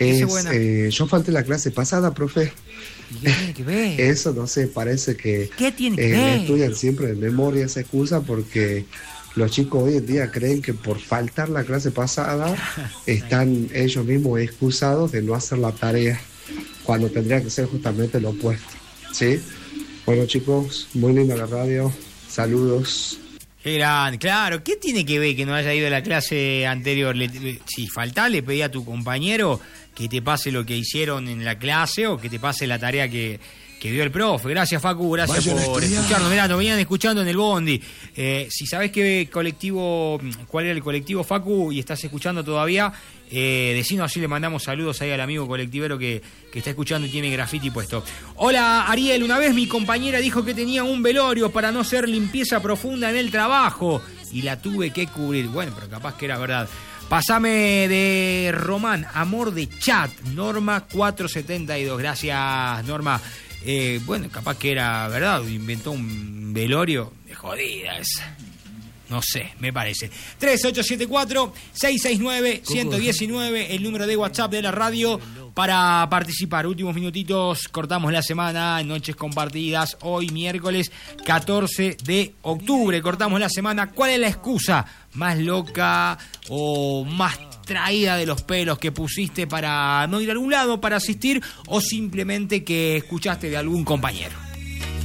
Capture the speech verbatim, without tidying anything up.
Es, eh, yo falté la clase pasada, profe. ¿Qué tiene que ver? Eso, no sé, parece que... ¿Qué tiene que eh, ver? estudian siempre de memoria esa excusa porque los chicos hoy en día creen que por faltar la clase pasada están ellos mismos excusados de no hacer la tarea, cuando tendría que ser justamente lo opuesto, ¿sí? Bueno, chicos, muy linda la radio. Saludos. Qué grande, claro. ¿Qué tiene que ver que no haya ido a la clase anterior? Le, le, si faltás, le pedí a tu compañero que te pase lo que hicieron en la clase o que te pase la tarea que, que vio el profe. Gracias, Facu, gracias Vayan por escucharnos. Mirá, nos venían escuchando en el bondi. Eh, si sabés qué colectivo, cuál era el colectivo, Facu, y estás escuchando todavía, eh, decinos, así le mandamos saludos ahí al amigo colectivero que, que está escuchando y tiene graffiti puesto. Hola, Ariel, una vez mi compañera dijo que tenía un velorio para no hacer limpieza profunda en el trabajo y la tuve que cubrir. Bueno, pero capaz que era verdad. Pasame de Román, amor de chat, Norma cuatrocientos setenta y dos. Gracias, Norma. Eh, bueno, capaz que era verdad, inventó un velorio de jodidas. No sé, me parece. tres ocho siete cuatro, seis seis nueve, uno uno nueve, el número de WhatsApp de la radio para participar. Últimos minutitos, cortamos la semana en Noches Compartidas. Hoy, miércoles catorce de octubre, cortamos la semana. ¿Cuál es la excusa más loca o más traída de los pelos que pusiste para no ir a algún lado, para asistir, o simplemente que escuchaste de algún compañero?